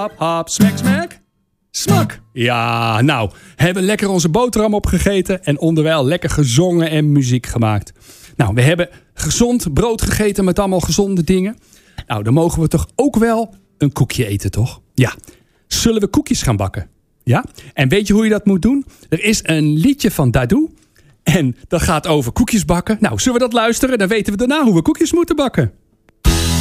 hap, hap, smack, smack. Smak. Ja, nou, hebben we lekker onze boterham opgegeten en onderwijl lekker gezongen en muziek gemaakt. Nou, we hebben gezond brood gegeten met allemaal gezonde dingen. Nou, dan mogen we toch ook wel een koekje eten, toch? Ja. Zullen we koekjes gaan bakken? Ja? En weet je hoe je dat moet doen? Er is een liedje van Dadoo en dat gaat over koekjes bakken. Nou, zullen we dat luisteren? Dan weten we daarna hoe we koekjes moeten bakken.